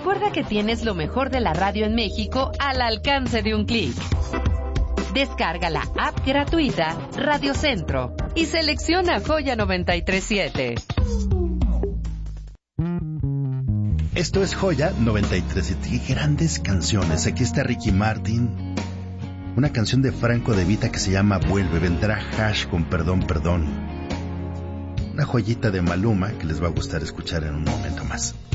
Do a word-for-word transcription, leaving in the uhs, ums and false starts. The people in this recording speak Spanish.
Recuerda que tienes lo mejor de la radio en México al alcance de un clic. Descarga la app gratuita Radio Centro y selecciona Joya noventa y tres siete. Esto es Joya noventa y tres siete. Qué grandes canciones. Aquí está Ricky Martin. Una canción de Franco De Vita que se llama Vuelve. Vendrá Hash con Perdón, Perdón. Una joyita de Maluma que les va a gustar escuchar en un momento más.